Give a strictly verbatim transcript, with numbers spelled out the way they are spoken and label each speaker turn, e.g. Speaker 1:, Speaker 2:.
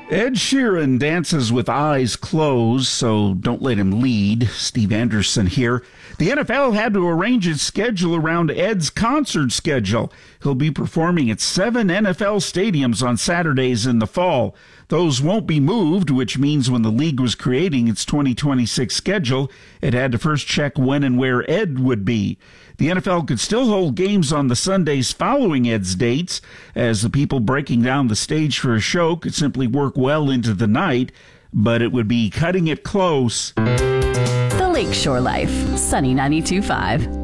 Speaker 1: Ed Sheeran dances with eyes closed, so don't let him lead. Steve Anderson here. The N F L had to arrange its schedule around Ed's concert schedule. He'll be performing at seven N F L stadiums on Saturdays in the fall. Those won't be moved, which means when the league was creating its twenty twenty-six schedule, it had to first check when and where Ed would be. The N F L could still hold games on the Sundays following Ed's dates, as the people breaking down the stage for a show could simply work well into the night, but it would be cutting it close.
Speaker 2: The Lakeshore Life, Sunny ninety-two point five.